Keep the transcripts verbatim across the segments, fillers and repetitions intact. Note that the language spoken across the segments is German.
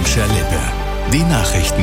Emscher Lippe. Die Nachrichten.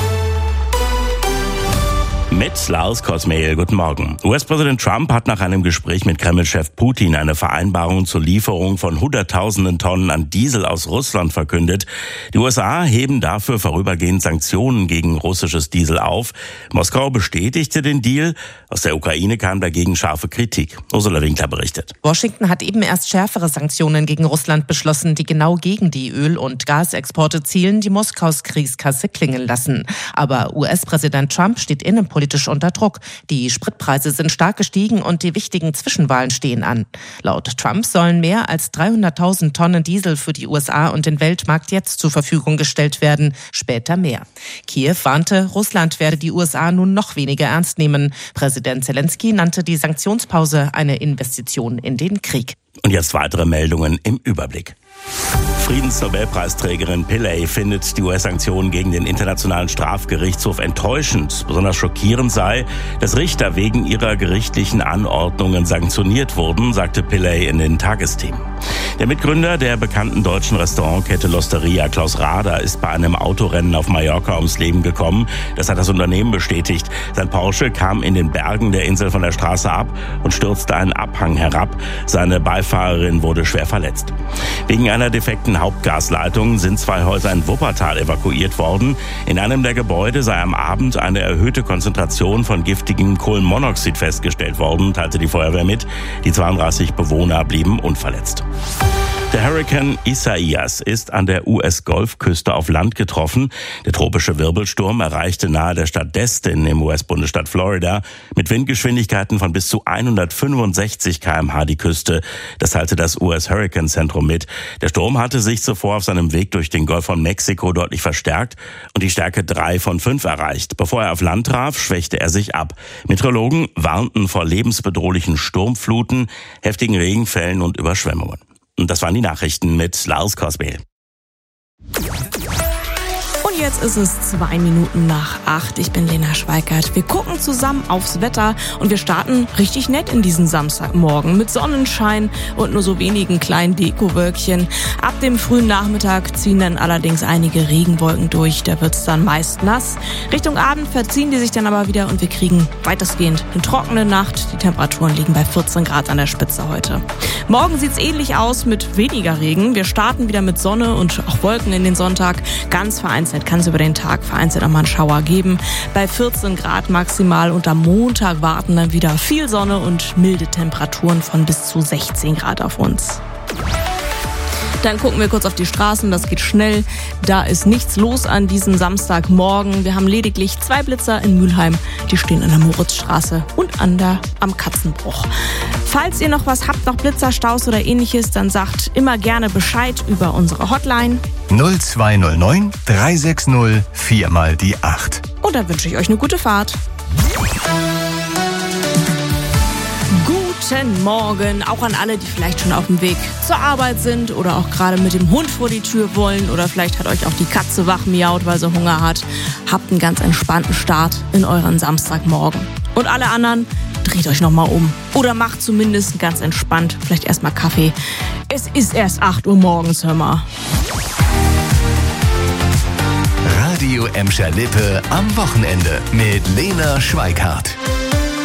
Mit Lars Kosmehl, guten Morgen. U S-Präsident Trump hat nach einem Gespräch mit Kreml-Chef Putin eine Vereinbarung zur Lieferung von Hunderttausenden Tonnen an Diesel aus Russland verkündet. Die U S A heben dafür vorübergehend Sanktionen gegen russisches Diesel auf. Moskau bestätigte den Deal. Aus der Ukraine kam dagegen scharfe Kritik. Ursula Winkler berichtet. Washington hat eben erst schärfere Sanktionen gegen Russland beschlossen, die genau gegen die Öl- und Gasexporte zielen, die Moskaus Kriegskasse klingeln lassen. Aber U S-Präsident Trump steht innenpolitisch unter Druck. Die Spritpreise sind stark gestiegen und die wichtigen Zwischenwahlen stehen an. Laut Trump sollen mehr als dreihunderttausend Tonnen Diesel für die U S A und den Weltmarkt jetzt zur Verfügung gestellt werden, später mehr. Kiew warnte, Russland werde die U S A nun noch weniger ernst nehmen. Präsident Zelensky nannte die Sanktionspause eine Investition in den Krieg. Und jetzt weitere Meldungen im Überblick. Friedensnobelpreisträgerin Pillay findet die U S-Sanktionen gegen den Internationalen Strafgerichtshof enttäuschend. Besonders schockierend sei, dass Richter wegen ihrer gerichtlichen Anordnungen sanktioniert wurden, sagte Pillay in den Tagesthemen. Der Mitgründer der bekannten deutschen Restaurantkette L'Osteria, Klaus Rader, ist bei einem Autorennen auf Mallorca ums Leben gekommen. Das hat das Unternehmen bestätigt. Sein Porsche kam in den Bergen der Insel von der Straße ab und stürzte einen Abhang herab. Seine Beifahrerin wurde schwer verletzt. Wegen einer defekten Hauptgasleitung sind zwei Häuser in Wuppertal evakuiert worden. In einem der Gebäude sei am Abend eine erhöhte Konzentration von giftigem Kohlenmonoxid festgestellt worden, teilte die Feuerwehr mit. Die zweiunddreißig Bewohner blieben unverletzt. Der Hurrikan Isaias ist an der U S-Golfküste auf Land getroffen. Der tropische Wirbelsturm erreichte nahe der Stadt Destin im U S-Bundesstaat Florida mit Windgeschwindigkeiten von bis zu hundertfünfundsechzig Kilometer pro Stunde die Küste. Das teilte das U S-Hurrikan-Zentrum mit. Der Sturm hatte sich zuvor auf seinem Weg durch den Golf von Mexiko deutlich verstärkt und die Stärke drei von fünf erreicht. Bevor er auf Land traf, schwächte er sich ab. Meteorologen warnten vor lebensbedrohlichen Sturmfluten, heftigen Regenfällen und Überschwemmungen. Und das waren die Nachrichten mit Lars Kosmehl. Und jetzt ist es zwei Minuten nach acht. Ich bin Lena Schweikart. Wir gucken zusammen aufs Wetter und wir starten richtig nett in diesen Samstagmorgen mit Sonnenschein und nur so wenigen kleinen Dekowölkchen. Ab dem frühen Nachmittag ziehen dann allerdings einige Regenwolken durch. Da wird's dann meist nass. Richtung Abend verziehen die sich dann aber wieder und wir kriegen weitestgehend eine trockene Nacht. Die Temperaturen liegen bei vierzehn Grad an der Spitze heute. Morgen sieht's ähnlich aus mit weniger Regen. Wir starten wieder mit Sonne und auch Wolken in den Sonntag. Ganz vereinzelt kann es über den Tag vereinzelt auch mal einen Schauer geben. Bei vierzehn Grad maximal und am Montag warten dann wieder viel Sonne und milde Temperaturen von bis zu sechzehn Grad auf uns. Dann gucken wir kurz auf die Straßen, das geht schnell. Da ist nichts los an diesem Samstagmorgen. Wir haben lediglich zwei Blitzer in Mülheim. Die stehen an der Moritzstraße und an der am Katzenbruch. Falls ihr noch was habt, noch Blitzerstaus oder ähnliches, dann sagt immer gerne Bescheid über unsere Hotline. null zwei null neun drei sechs null vier mal die acht. Und dann wünsche ich euch eine gute Fahrt. Guten Morgen, auch an alle, die vielleicht schon auf dem Weg zur Arbeit sind oder auch gerade mit dem Hund vor die Tür wollen oder vielleicht hat euch auch die Katze wach miaut, weil sie Hunger hat. Habt einen ganz entspannten Start in euren Samstagmorgen. Und alle anderen, dreht euch nochmal um oder macht zumindest ganz entspannt vielleicht erstmal Kaffee. Es ist erst acht Uhr morgens, hör mal. Radio Emscher Lippe am Wochenende mit Lena Schweikart.